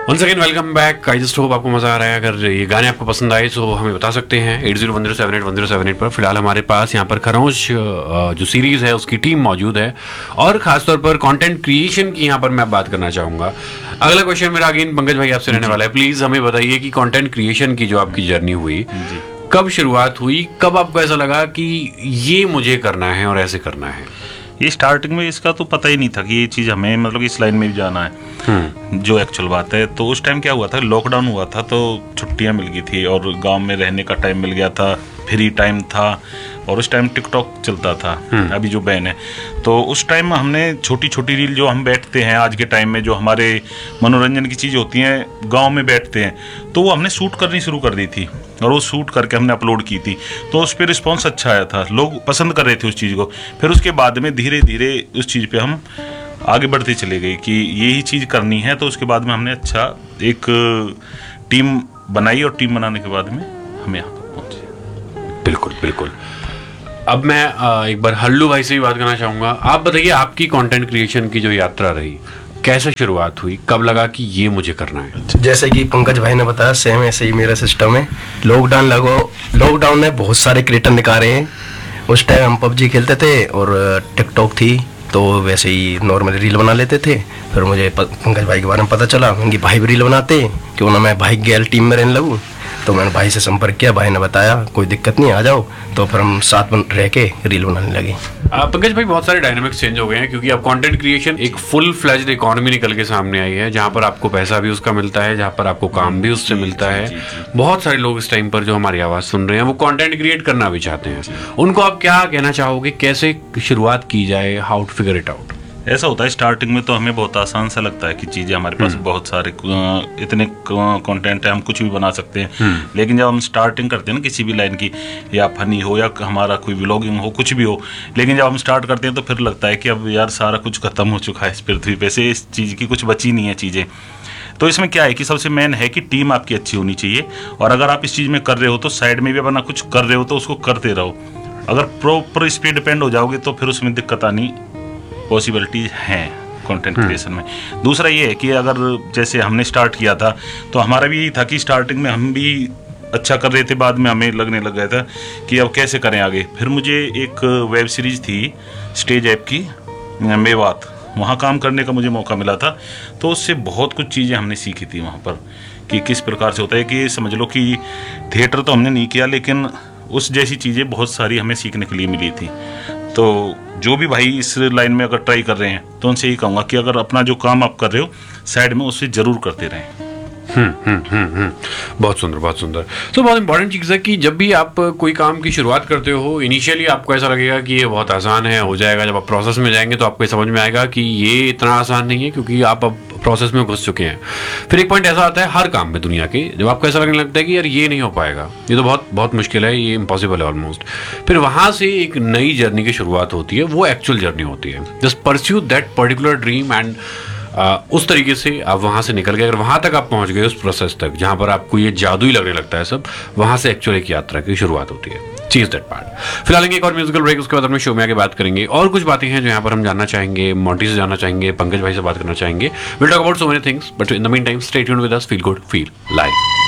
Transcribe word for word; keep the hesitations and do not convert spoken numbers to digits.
Once again welcome back. I just hope आपको मजा आ रहा है। अगर ये गाने आपको पसंद आए तो हमें बता सकते हैं eight zero one zero seven eight one zero seven eight पर। फिलहाल हमारे पास यहाँ पर खरोंश जो सीरीज है उसकी टीम मौजूद है और खासतौर पर कंटेंट क्रिएशन की यहाँ पर मैं बात करना चाहूँगा। अगला क्वेश्चन मेरा अगेन पंकज भाई आपसे रहने वाला है। प्लीज हमें बताइए कि कंटेंट क्रिएशन की जो आपकी जर्नी हुई, कब शुरुआत हुई, कब आपको ऐसा लगा कि ये मुझे करना है और ऐसे करना है? ये स्टार्टिंग में इसका तो पता ही नहीं था कि ये चीज़ हमें मतलब इस लाइन में भी जाना है, जो एक्चुअल बात है। तो उस टाइम क्या हुआ था, लॉकडाउन हुआ था तो छुट्टियां मिल गई थी और गांव में रहने का टाइम मिल गया था, फ्री टाइम था और उस टाइम टिकटॉक चलता था, अभी जो बैन है। तो उस टाइम हमने छोटी छोटी रील जो हम बैठते हैं आज के टाइम में, जो हमारे मनोरंजन की चीज़ होती हैं गांव में बैठते हैं, तो वो हमने शूट करनी शुरू कर दी थी और वो शूट करके हमने अपलोड की थी। तो उस पर रिस्पॉन्स अच्छा आया था, लोग पसंद कर रहे थे उस चीज़ को। फिर उसके बाद में धीरे धीरे उस चीज़ पे हम आगे बढ़ते चले गए कि यही चीज़ करनी है। तो उसके बाद में हमने अच्छा एक टीम बनाई और टीम बनाने के बाद में हम यहाँ तक पहुँचे। बिल्कुल बिल्कुल। अब मैं एक बार हल्लू भाई से भी बात करना चाहूँगा। आप बताइए आपकी कंटेंट क्रिएशन की जो यात्रा रही, कैसे शुरुआत हुई, कब लगा कि ये मुझे करना है? जैसे कि पंकज भाई ने बताया सेम ऐसे ही मेरा सिस्टम है। लॉकडाउन लगो लॉकडाउन में बहुत सारे क्रिएटर निकाले हैं। उस टाइम हम पबजी खेलते थे और टिकटॉक थी, तो वैसे ही नॉर्मली रील बना लेते थे। फिर मुझे पंकज भाई के बारे में पता चला कि भाई भी रील बनाते, क्यों ना मैं भाई गैल टीम में रहने लगूँ। तो मैंने भाई से संपर्क किया, भाई ने बताया कोई दिक्कत नहीं, आ जाओ। तो फिर हम साथ में रह के रील बनाने लगे। पंकज भाई बहुत सारे डायनामिक्स चेंज हो गए हैं क्योंकि अब कंटेंट क्रिएशन एक फुल फ्लेज्ड इकोनॉमी निकल के सामने आई है, जहां पर आपको पैसा भी उसका मिलता है, जहां पर आपको काम भी उससे मिलता है। बहुत सारे लोग इस टाइम पर जो हमारी आवाज सुन रहे हैं वो कंटेंट क्रिएट करना भी चाहते हैं। उनको आप क्या कहना चाहोगे, कैसे शुरुआत की जाए, how to figure it out? ऐसा होता है स्टार्टिंग में तो हमें बहुत आसान सा लगता है कि चीज़ें हमारे पास बहुत सारे इतने कंटेंट है, हम कुछ भी बना सकते हैं। लेकिन जब हम स्टार्टिंग करते हैं ना किसी भी लाइन की, या फनी हो या हमारा कोई व्लॉगिंग हो, कुछ भी हो, लेकिन जब हम स्टार्ट करते हैं तो फिर लगता है कि अब यार सारा कुछ खत्म हो चुका है इस पृथ्वी पे से, इस चीज़ की कुछ बची नहीं है चीज़ें। तो इसमें क्या है कि सबसे मेन है कि टीम आपकी अच्छी होनी चाहिए। और अगर आप इस चीज़ में कर रहे हो तो साइड में भी अपना कुछ कर रहे हो तो उसको करते रहो। अगर प्रॉपर इस पर डिपेंड हो जाओगे तो फिर उसमें दिक्कत आनी पॉसिबिलिटीज हैं कंटेंट क्रिएशन में। दूसरा ये है कि अगर जैसे हमने स्टार्ट किया था तो हमारा भी यही था कि स्टार्टिंग में हम भी अच्छा कर रहे थे, बाद में हमें लगने लग गया था कि अब कैसे करें आगे। फिर मुझे एक वेब सीरीज़ थी स्टेज ऐप की, मेवात, वहाँ काम करने का मुझे मौका मिला था। तो उससे बहुत कुछ चीज़ें हमने सीखी थी वहाँ पर कि किस प्रकार से होता है। कि समझ लो कि थिएटर तो हमने नहीं किया, लेकिन उस जैसी चीज़ें बहुत सारी हमें सीखने के लिए मिली थी। तो जो भी भाई इस लाइन में अगर ट्राई कर रहे हैं तो उनसे यही कहूँगा कि अगर अपना जो काम आप कर रहे हो साइड में उससे जरूर करते रहें। हम्म हम्म हम्म हम्म बहुत सुंदर बहुत सुंदर। तो बहुत इंपॉर्टेंट चीज़ है कि जब भी आप कोई काम की शुरुआत करते हो, इनिशियली आपको ऐसा लगेगा कि ये बहुत आसान है, हो जाएगा। जब आप प्रोसेस में जाएंगे तो आपको समझ में आएगा कि ये इतना आसान नहीं है, क्योंकि आप अब प्रोसेस में घुस चुके हैं। फिर एक पॉइंट ऐसा आता है हर काम में दुनिया के, जब आपको ऐसा लगने लगता है कि यार ये नहीं हो पाएगा, ये तो बहुत बहुत मुश्किल है, ये इम्पॉसिबल है ऑलमोस्ट। फिर वहाँ से एक नई जर्नी की शुरुआत होती है, वो एक्चुअल जर्नी होती है। Just pursue that particular dream and आ, उस तरीके से आप वहाँ से निकल गए। अगर वहाँ तक आप पहुँच गए उस प्रोसेस तक जहाँ पर आपको ये जादू ही लगने लगता है सब, वहाँ से एक्चुअल एक यात्रा की शुरुआत होती है। चीज दैट पार्ट। फिलहाल एक और म्यूजिकल ब्रेक, उसके बाद अपने शो में आगे बात करेंगे। और कुछ बातें हैं जो यहाँ पर हम जानना चाहेंगे, मोंटी से जानना चाहेंगे, पंकज भाई से बात करना चाहेंगे। Will talk about so many things, but in the mean time stay tuned with us. Feel good feel live.